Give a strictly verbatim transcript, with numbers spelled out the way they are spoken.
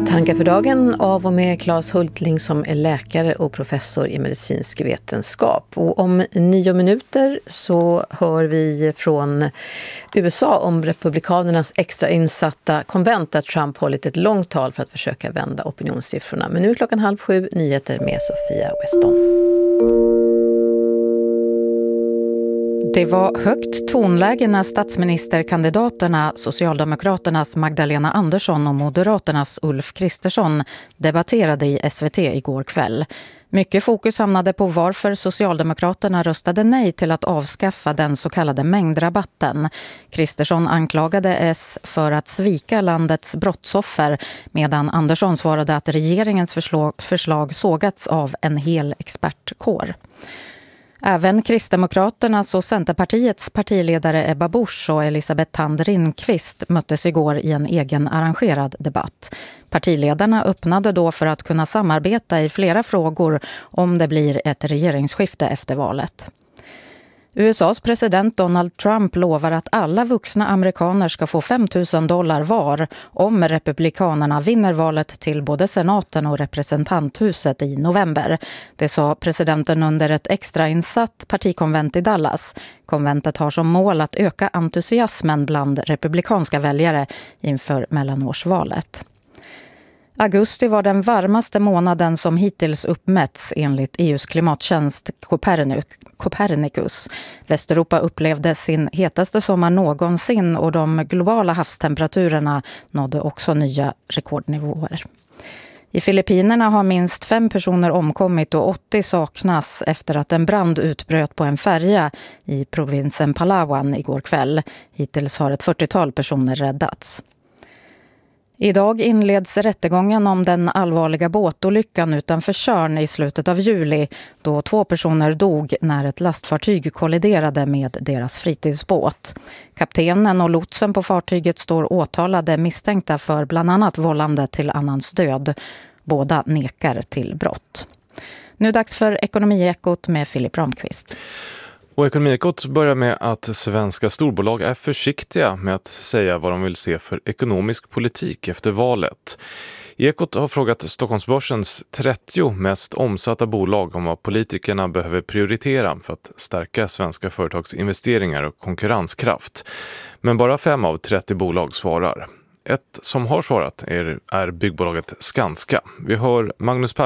Tankar för dagen av och med Claes Hultling som är läkare och professor i medicinsk vetenskap. Och om nio minuter så hör vi från U S A om republikanernas extrainsatta konvent där Trump hållit ett långt tal för att försöka vända opinionssiffrorna. Men nu är klockan halv sju, nyheter med Sofia Weston. Det var högt tonläge när statsministerkandidaterna Socialdemokraternas Magdalena Andersson och Moderaternas Ulf Kristersson debatterade i S V T igår kväll. Mycket fokus hamnade på varför Socialdemokraterna röstade nej till att avskaffa den så kallade mängdrabatten. Kristersson anklagade S för att svika landets brottsoffer medan Andersson svarade att regeringens förslag, förslag sågats av en hel expertkår. Även Kristdemokraternas och Centerpartiets partiledare Ebba Busch och Elisabeth Thand Ringqvist möttes igår i en egen arrangerad debatt. Partiledarna öppnade då för att kunna samarbeta i flera frågor om det blir ett regeringsskifte efter valet. U S A:s president Donald Trump lovar att alla vuxna amerikaner ska få fem tusen dollar var om republikanerna vinner valet till både senaten och representanthuset i november. Det sa presidenten under ett extrainsatt partikonvent i Dallas. Konventet har som mål att öka entusiasmen bland republikanska väljare inför mellanårsvalet. Augusti var den varmaste månaden som hittills uppmätts enligt E U:s klimattjänst Copernicus. Västeuropa upplevde sin hetaste sommar någonsin och de globala havstemperaturerna nådde också nya rekordnivåer. I Filippinerna har minst fem personer omkommit och åttio saknas efter att en brand utbröt på en färja i provinsen Palawan igår kväll. Hittills har ett fyrtiotal personer räddats. Idag inleds rättegången om den allvarliga båtolyckan utanför Tjörn i slutet av juli då två personer dog när ett lastfartyg kolliderade med deras fritidsbåt. Kaptenen och lotsen på fartyget står åtalade misstänkta för bland annat vållande till annans död. Båda nekar till brott. Nu dags för Ekonomiekot med Filip Ramqvist. Och Ekonomiekot börjar med att svenska storbolag är försiktiga med att säga vad de vill se för ekonomisk politik efter valet. Ekot har frågat Stockholmsbörsens trettio mest omsatta bolag om vad politikerna behöver prioritera för att stärka svenska företags investeringar och konkurrenskraft. Men bara fem av trettio bolag svarar. Ett som har svarat är, är byggbolaget Skanska. Vi hör Magnus Persson